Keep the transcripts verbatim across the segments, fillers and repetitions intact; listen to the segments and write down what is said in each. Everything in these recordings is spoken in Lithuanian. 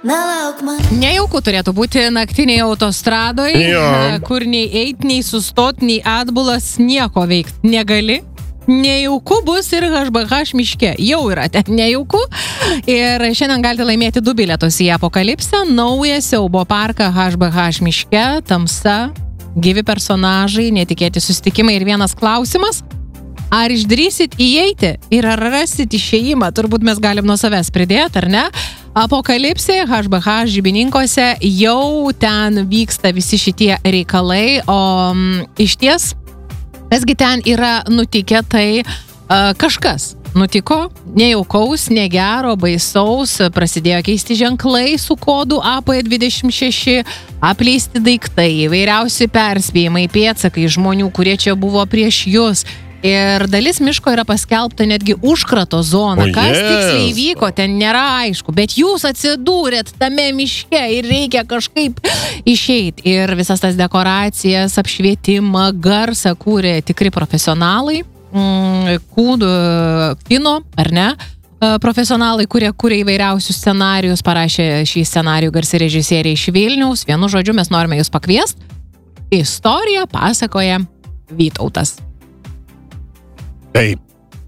Nejauku turėtų būti naktiniai autostradoje, Jo. kur nei eit, nei sustot, nei atbulas nieko veikt negali. Nejauku bus ir H B H miške. Jau yra ten nejauku. Ir šiandien galite laimėti du bilietus į Apokalipsę, naują siaubo parką H B H miške, tamsa, gyvi personažai, netikėti susitikimai ir vienas klausimas. Ar išdrįsit įeiti ir ar rasit išėjimą? Turbūt mes galim nuo savęs pridėti, ar ne? Apokalipsė, H B H žibininkose, jau ten vyksta visi šitie reikalai, o m, iš ties, kasgi ten yra nutikę, tai a, kažkas nutiko, nejaukaus, negero, baisaus, prasidėjo keisti ženklai su kodu A P dvidešimt šeši, apleisti daiktai, įvairiausi perspėjimai, pėdsakai žmonių, kurie čia buvo prieš jūs. Ir dalis miško yra paskelbta netgi užkrato zona. O, Kas yes. tiksliai įvyko, ten nėra aišku. Bet jūs atsidūrėt tame miške ir reikia kažkaip išeiti. Ir visas tas dekoracijas, apšvietimą, garsą kūrė tikri profesionalai. Mm, kūdų kino, ar ne? Profesionalai, kurie kūrė įvairiausius scenarijus, parašė šį scenarijų garsi režisieriai iš Vilniaus. Vienu žodžiu, mes norime jūs pakviesti. Istoriją pasakoja Vytautas. Taip.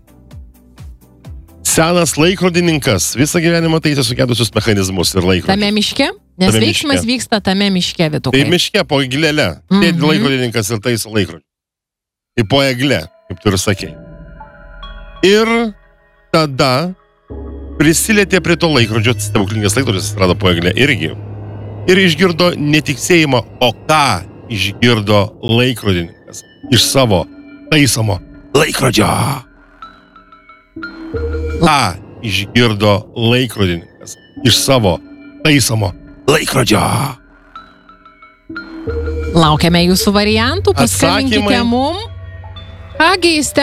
Senas laikrodininkas visą gyvenimą taisė sugedusius mechanizmus ir laikrodžius. Tame miške? Nes Tame veiksmas miške. vyksta tame miške, Vytukai. Tai miške po eglelę. Mhm. Sėdi laikrodininkas ir taiso laikrodžius. Tai po eglę, kaip tu ir sakei. Ir tada prisilietė prie to laikrodžio, stebuklingas laikrodžis atsirado po eglę irgi. Ir išgirdo netiksėjimą, o ką išgirdo laikrodininkas iš savo taisomo laikrodžio. Ką išgirdo laikrodininkas iš savo taisomo laikrodžio. Laukiame jūsų variantų, paskambinkite Atsakymai. mum. Kągi jis ten